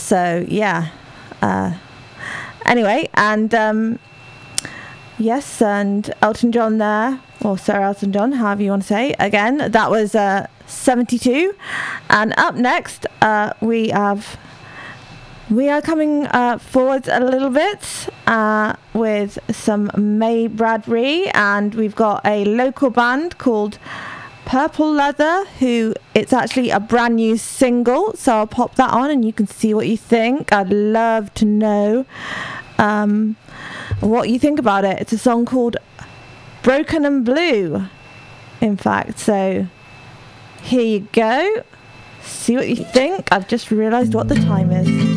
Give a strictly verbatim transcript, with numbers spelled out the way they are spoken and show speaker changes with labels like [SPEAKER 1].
[SPEAKER 1] So yeah. Uh, anyway, and um, yes, and Elton John there, or Sir Elton John, however you want to say. Again, that was uh, seventy-two. And up next, uh, we have. We are coming uh, forward a little bit uh, with some May Bradbury, and we've got a local band called Purple Leather, who it's actually a brand new single, so I'll pop that on and you can see what you think. I'd love to know um, what you think about it. It's a song called Broken and Blue, in fact, so here you go. See what you think. I've just realised what the time is.